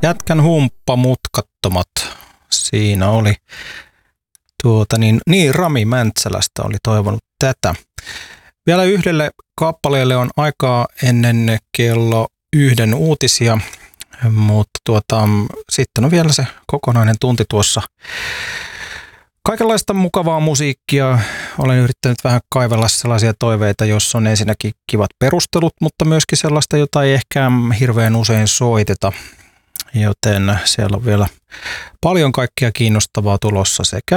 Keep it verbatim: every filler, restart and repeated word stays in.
Jätkän humppa mutkattomat. Siinä oli tuota niin, niin Rami Mäntsälästä oli toivonut tätä. Vielä yhdelle kappaleelle on aikaa ennen kello yhden uutisia, mutta tuota, sitten on vielä se kokonainen tunti tuossa. Kaikenlaista mukavaa musiikkia. Olen yrittänyt vähän kaivella sellaisia toiveita, jos on ensinnäkin kivat perustelut, mutta myöskin sellaista, jota ei ehkä hirveän usein soiteta. Joten siellä on vielä paljon kaikkea kiinnostavaa tulossa sekä